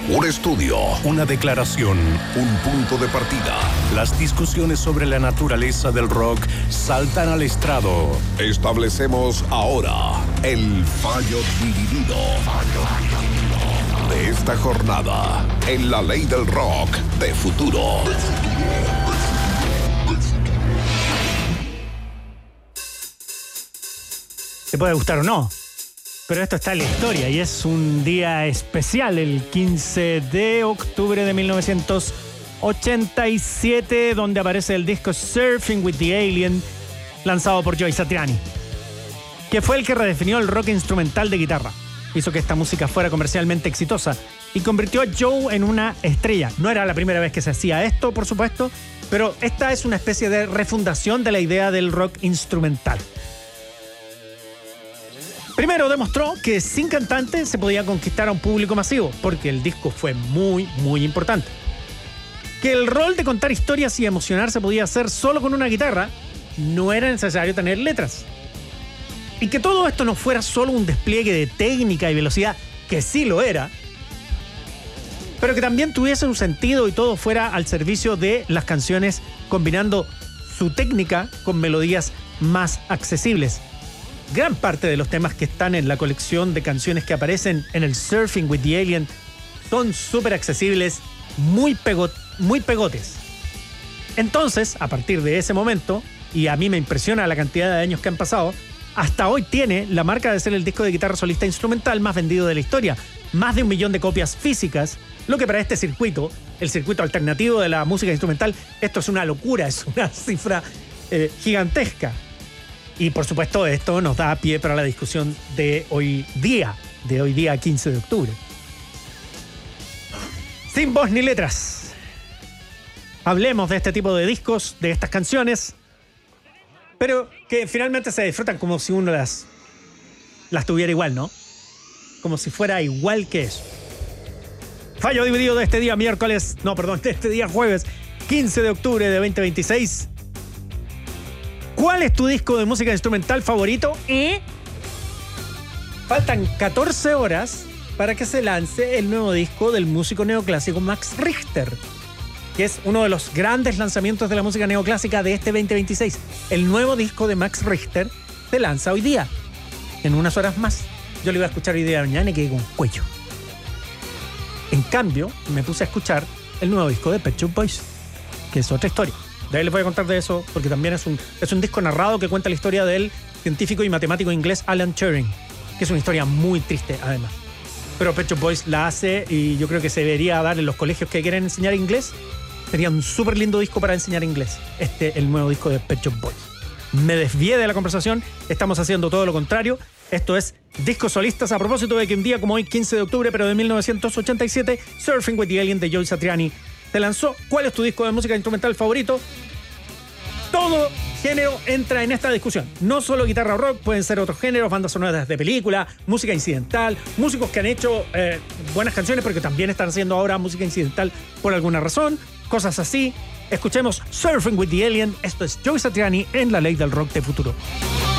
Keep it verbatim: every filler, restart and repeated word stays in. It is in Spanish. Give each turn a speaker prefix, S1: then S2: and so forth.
S1: Un estudio,
S2: una declaración,
S1: un punto de partida.
S2: Las discusiones sobre la naturaleza del rock saltan al estrado.
S1: Establecemos ahora el fallo dividido de esta jornada en la ley del rock de futuro.
S3: Te puede gustar o no, pero esto está en la historia y es un día especial, el quince de octubre de mil novecientos ochenta y siete, donde aparece el disco Surfing with the Alien, lanzado por Joe Satriani, que fue el que redefinió el rock instrumental de guitarra. Hizo que esta música fuera comercialmente exitosa y convirtió a Joe en una estrella. No era la primera vez que se hacía esto, por supuesto, pero esta es una especie de refundación de la idea del rock instrumental. Primero demostró que sin cantante se podía conquistar a un público masivo, porque el disco fue muy, muy importante. Que el rol de contar historias y emocionar se podía hacer solo con una guitarra, no era necesario tener letras. Y que todo esto no fuera solo un despliegue de técnica y velocidad, que sí lo era, pero que también tuviese un sentido y todo fuera al servicio de las canciones, combinando su técnica con melodías más accesibles. Gran parte de los temas que están en la colección de canciones que aparecen en el Surfing with the Alien son súper accesibles, muy, pego- muy pegotes. Entonces, a partir de ese momento, y a mí me impresiona la cantidad de años que han pasado, hasta hoy tiene la marca de ser el disco de guitarra solista instrumental más vendido de la historia. Más de un millón de copias físicas, lo que para este circuito, el circuito alternativo de la música instrumental, esto es una locura, es una cifra eh, gigantesca. Y por supuesto esto nos da pie para la discusión de hoy día, de hoy día quince de octubre. Sin voz ni letras. Hablemos de este tipo de discos, de estas canciones, pero que finalmente se disfrutan como si uno las, las tuviera igual, ¿no? Como si fuera igual que eso. Fallo dividido de este día miércoles, no, perdón, de este día jueves, quince de octubre de veinte veintiséis. ¿Cuál es tu disco de música instrumental favorito? Y faltan catorce horas para que se lance el nuevo disco del músico neoclásico Max Richter, que es uno de los grandes lanzamientos de la música neoclásica de este veinte veintiséis. El nuevo disco de Max Richter se lanza hoy día, en unas horas más. Yo lo iba a escuchar hoy día de mañana y quedé con cuello. En cambio, me puse a escuchar el nuevo disco de Pet Shop Boys, que es otra historia. De ahí les voy a contar de eso, porque también es un, es un disco narrado que cuenta la historia del científico y matemático inglés Alan Turing, que es una historia muy triste, además. Pero Pet Shop Boys la hace y yo creo que se debería dar en los colegios que quieren enseñar inglés. Sería un súper lindo disco para enseñar inglés, este, el nuevo disco de Pet Shop Boys. Me desvié de la conversación, estamos haciendo todo lo contrario. Esto es discos solistas a propósito de que un día como hoy, quince de octubre, pero de mil novecientos ochenta y siete, Surfing with the Alien de Joe Satriani se lanzó. ¿Cuál es tu disco de música instrumental favorito? Todo género entra en esta discusión. No solo guitarra o rock, pueden ser otros géneros, bandas sonoras de película, música incidental, músicos que han hecho eh, buenas canciones porque también están haciendo ahora música incidental por alguna razón, cosas así. Escuchemos Surfing with the Alien. Esto es Joe Satriani en la ley del rock de futuro.